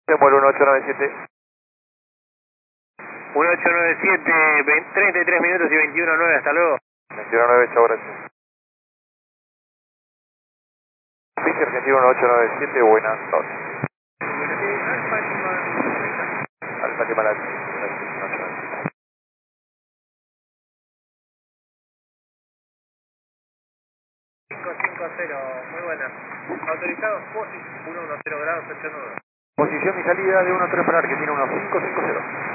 Vuelo 1897. 1897, 33 minutos y 21:09, hasta luego. 21.9, chao, gracias. Fisher Argentino 1897, buenas noches. Alfa Lima Latina, 1897. 550, muy buena. Autorizado, POSIS 110 grados, 89. Posición y salida de 13 para Argentina 1550.